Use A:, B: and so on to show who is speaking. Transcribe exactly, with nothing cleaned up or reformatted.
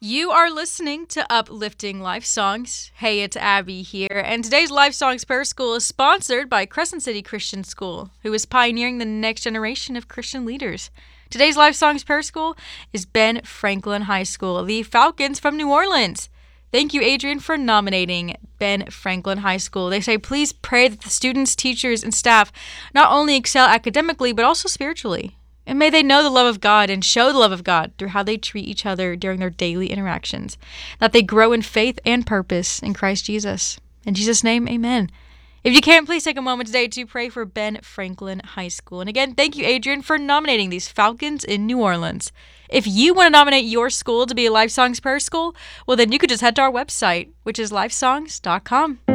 A: You are listening to Uplifting Life Songs. Hey, it's Abby here, and today's Life Songs Prayer School is sponsored by Crescent City Christian School, who is pioneering the next generation of Christian leaders. Today's Life Songs Prayer School is Ben Franklin High School, the Falcons from New Orleans. Thank you, Adrian, for nominating Ben Franklin High School. They say, please pray that the students, teachers, and staff not only excel academically, but also spiritually. And may they know the love of God and show the love of God through how they treat each other during their daily interactions, that they grow in faith and purpose in Christ Jesus. In Jesus' name, amen. If you can, please take a moment today to pray for Ben Franklin High School. And again, thank you, Adrian, for nominating these Falcons in New Orleans. If you want to nominate your school to be a Life Songs Prayer School, well, then you could just head to our website, which is life songs dot com.